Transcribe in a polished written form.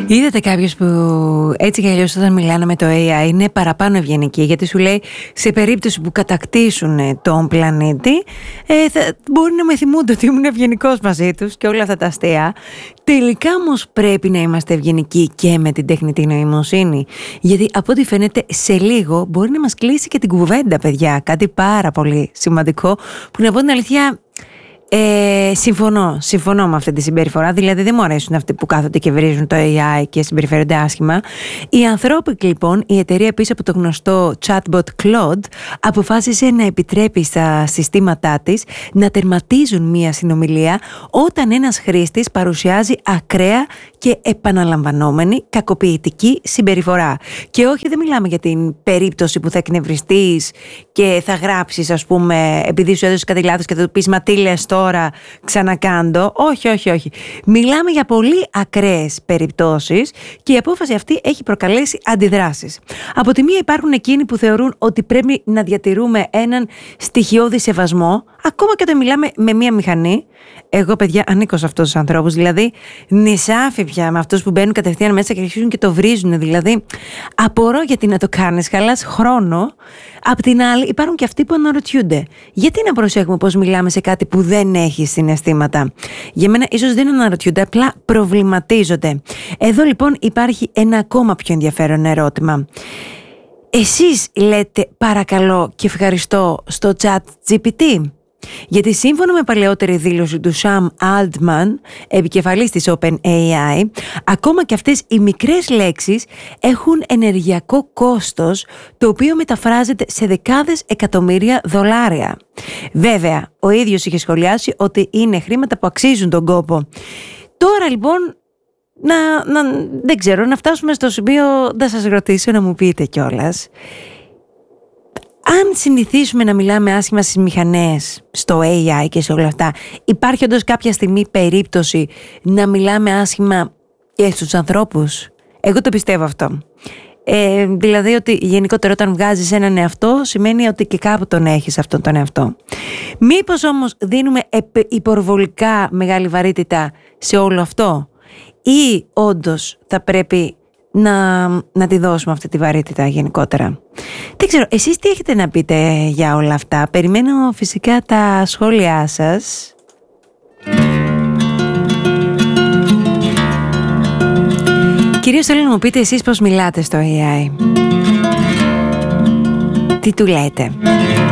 Είδατε κάποιος που έτσι κι αλλιώς όταν μιλάνε με το AI είναι παραπάνω ευγενικοί, γιατί σου λέει σε περίπτωση που κατακτήσουν τον πλανήτη μπορεί να με θυμούνται ότι ήμουν ευγενικός μαζί τους και όλα αυτά τα αστεία. Τελικά όμως πρέπει να είμαστε ευγενικοί και με την τεχνητή νοημοσύνη, γιατί από ό,τι φαίνεται σε λίγο μπορεί να μας κλείσει και την κουβέντα, παιδιά. Κάτι πάρα πολύ σημαντικό που, να πω την αλήθεια, συμφωνώ με αυτή τη συμπεριφορά. Δηλαδή δεν μου αρέσουν αυτοί που κάθονται και βρίζουν το AI και συμπεριφέρονται άσχημα. Η Anthropic, λοιπόν, η εταιρεία πίσω από το γνωστό chatbot Claude, αποφάσισε να επιτρέπει στα συστήματά της να τερματίζουν μία συνομιλία όταν ένας χρήστης παρουσιάζει ακραία και επαναλαμβανόμενη κακοποιητική συμπεριφορά. Και όχι, δεν μιλάμε για την περίπτωση που θα εκνευριστείς και θα γράψεις, ας πούμε, επειδή σου έδωσε κάτι λάθος και θα του πεις «Μα τι λες τώρα, ξανακάντο». Όχι. Μιλάμε για πολύ ακραίες περιπτώσεις και η απόφαση αυτή έχει προκαλέσει αντιδράσεις. Από τη μία υπάρχουν εκείνοι που θεωρούν ότι πρέπει να διατηρούμε έναν στοιχειώδη σεβασμό, ακόμα και όταν μιλάμε με μία μηχανή. Εγώ, παιδιά, ανήκω σε αυτούς τους ανθρώπους. Δηλαδή, νησάφι πια με αυτούς που μπαίνουν κατευθείαν μέσα και αρχίζουν και το βρίζουν. Δηλαδή, απορώ γιατί να το κάνεις, χαλάς χρόνο. Απ' την άλλη, υπάρχουν και αυτοί που αναρωτιούνται. Γιατί να προσέχουμε πώς μιλάμε σε κάτι που δεν έχει συναισθήματα? Για μένα, ίσως δεν αναρωτιούνται, απλά προβληματίζονται. Εδώ λοιπόν υπάρχει ένα ακόμα πιο ενδιαφέρον ερώτημα. Εσείς λέτε παρακαλώ και ευχαριστώ στο ChatGPT? Γιατί σύμφωνα με παλαιότερη δήλωση του Sam Altman, επικεφαλής της OpenAI, ακόμα και αυτές οι μικρές λέξεις έχουν ενεργειακό κόστος, το οποίο μεταφράζεται σε δεκάδες εκατομμύρια δολάρια. Βέβαια, ο ίδιος είχε σχολιάσει ότι είναι χρήματα που αξίζουν τον κόπο. Τώρα λοιπόν, δεν ξέρω, να φτάσουμε στο σημείο να σας ρωτήσω να μου πείτε κιόλας. Αν συνηθίσουμε να μιλάμε άσχημα στις μηχανές, στο AI και σε όλα αυτά, υπάρχει όντως κάποια στιγμή περίπτωση να μιλάμε άσχημα και στους ανθρώπους? Εγώ το πιστεύω αυτό. Δηλαδή ότι γενικότερα όταν βγάζεις έναν εαυτό σημαίνει ότι και κάπου τον έχεις αυτόν τον εαυτό. Μήπως όμως δίνουμε υπερβολικά μεγάλη βαρύτητα σε όλο αυτό, ή όντως θα πρέπει να τη δώσουμε αυτή τη βαρύτητα γενικότερα? Δεν ξέρω, εσείς τι έχετε να πείτε για όλα αυτά? Περιμένω φυσικά τα σχόλιά σας. Κυρίως θέλω να μου πείτε εσείς πώς μιλάτε στο AI. Τι του λέτε?